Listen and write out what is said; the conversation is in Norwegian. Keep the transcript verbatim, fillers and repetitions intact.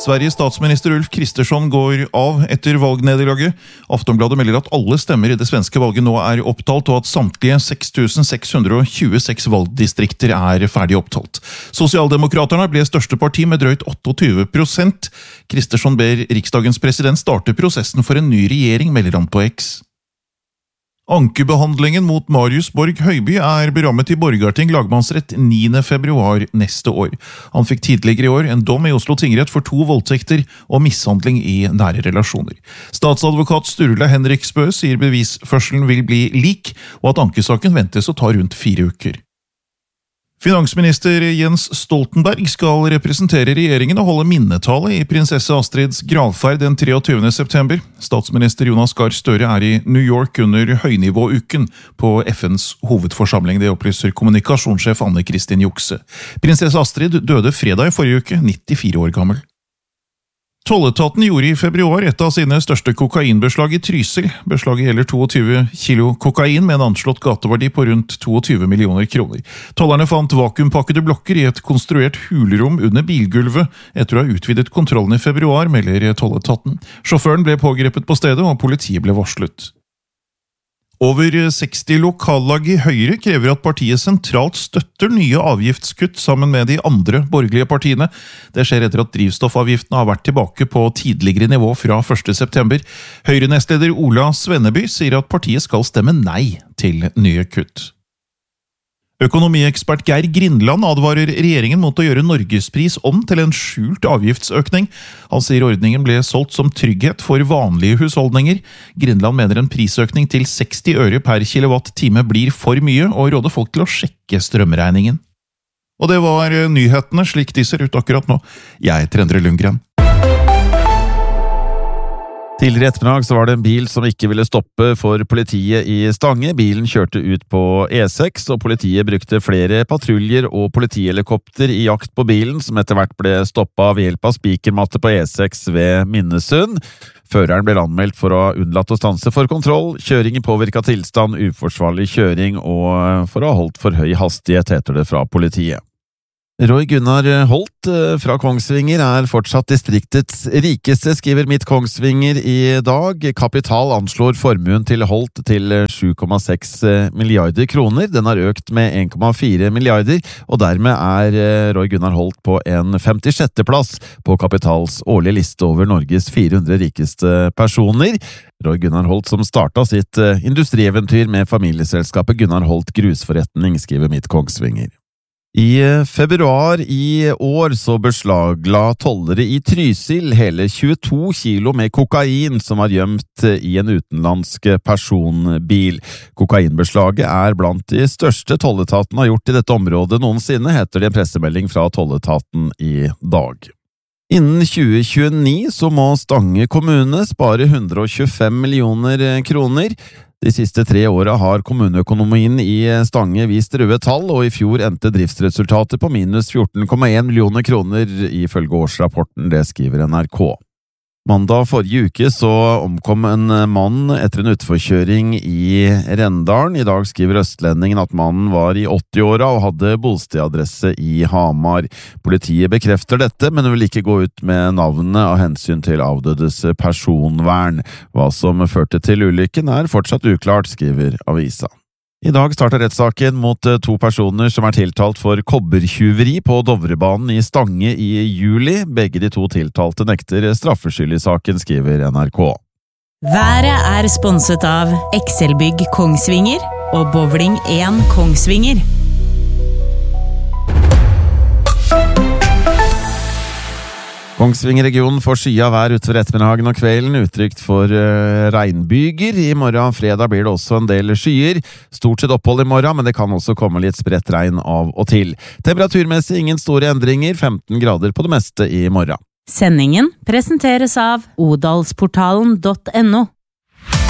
Sveriges statsminister Ulf Kristersson går av etter valgnederlaget. Aftonbladet melder at alle stemmer i det svenske valget nå er opptalt, og at samtlige seks tusen seks hundre tjueseks valgdistrikter er ferdig opptalt. Sosialdemokraterne ble største parti med drøyt tjueåtte prosent. Kristersson ber riksdagens president starte prosessen for en ny regjering, melder han på X. Ankebehandlingen mot Marius Borg Høiby er berammet i Borgarting lagmannsrett niende februar neste år. Han fikk tidligere i år en dom i Oslo tingrett for to voldtekter og mishandling i nære relasjoner. Statsadvokat Sturla Henriksbø sier bevisførselen vil bli lik, og at ankesaken ventes å ta rundt fire uker. Finansminister Jens Stoltenberg skal representere regjeringen og holde minnetale i prinsesse Astrids gravferd den treogtyvende september. Statsminister Jonas Gahr Støre er i New York under høynivåuken på F N's hovedforsamling, det opplyser kommunikasjonssjef Anne Kristin Jukse. Prinsesse Astrid døde fredag i forrige uke, nittifire år gammel. Tolletaten gjorde i februar et av sine største kokainbeslag i Trysil. Beslaget gjelder tjueto kilo kokain med en anslått gateverdi på rundt tjueto millioner kroner. Tollerne fant vakuumpakkede blokker i et konstruert hulrom under bilgulvet etter å ha utvidet kontrollen i februar, melder tolletaten. Sjåføren ble pågrepet på stedet, og politiet ble varslet. Over seksti lokallag i Høyre krever at partiet sentralt støtter nye avgiftskutt sammen med de andre borgerlige partiene. Det skjer etter at drivstoffavgiftene har vært tilbake på tidligere nivå fra første september. Høyre-nestleder Ola Svenneby sier at partiet skal stemme nei til nye kutt. Økonomiekspert Geir Grindland advarer regjeringen mot å gjøre Norgespris om til en skjult avgiftsøkning. Han sier ordningen ble solgt som trygghet for vanlige husholdninger. Grindland mener en prisøkning til seksti øre per kilowatt-time blir for mye, og råder folk til å sjekke strømregningen. Og det var nyhetene slik de ser ut akkurat nå. Jeg heter Endre Lundgren. Tidligere ettermiddag så var det en bil som ikke ville stoppe for politiet i Stange. Bilen kjørte ut på E seks, og politiet brukte flere patruljer og politihelikopter i jakt på bilen, som etter hvert ble stoppet ved hjelp av spikermatte på E seks ved Minnesund. Føreren ble anmeldt for å ha unnlatt å stanse for kontroll, kjøring i påvirket tilstand, uforsvarlig kjøring og for å ha holdt for høy hastighet, heter det fra politiet. Roy Gunnar Holt fra Kongsvinger er fortsatt distriktets rikeste, skriver Midt Kongsvinger i dag. Kapital anslår formuen til Holt til sju komma seks milliarder kroner. Den har økt med en komma fire milliarder, og dermed er Roy Gunnar Holt på en femtisjette plass på Kapitals årlige liste over Norges fire hundre rikeste personer. Roy Gunnar Holt som startet sitt industrieventyr med familieselskapet Gunnar Holt Grusforretning, skriver Midt Kongsvinger. I februar i år så beslagla tollere i Trysil hele tjueto kilo med kokain som var gjemt i en utenlandsk personbil. Kokainbeslaget er blant de største tolletaten har gjort i dette området noensinne, heter det en pressemelding fra tolletaten i dag. Innen tjue tjueni så må Stange kommune spare hundre og tjuefem millioner kroner. De siste tre årene har kommuneøkonomien i Stange vist røde tall, og i fjor endte driftsresultatet på minus fjorten komma en millioner kroner ifølge årsrapporten, det skriver N R K. Mandag forrige uke så omkom en mann etter en utforkjøring i Rendalen. I dag skriver Østlendingen at mannen var i åtti-åra og hadde bostedadresse i Hamar. Politiet bekrefter dette, men vil ikke gå ut med navnet av hensyn til avdødes personvern. Hva som førte til ulykken er fortsatt uklart, skriver avisa. I dag starter rettssaken mot to personer som er tiltalt for kobbertjuveri på Dovrebanen i Stange i juli. Begge de to tiltalte nekter straffskyld i saken, skriver N R K. Været er sponset av Excelbygg Kongsvinger og Bowling én Kongsvinger. Kongsvinger-regionen får skya vær utover ettermiddagen og kvelden, utrygt for uh, regnbyger. I morgen fredag blir det også en del skyer. Stort sett opphold i morgen, men det kan også komme litt spredt regn av og til. Temperaturmessig ingen store endringer, femten grader på det meste i morgen. Sendingen presenteres av odalsportalen punktum no.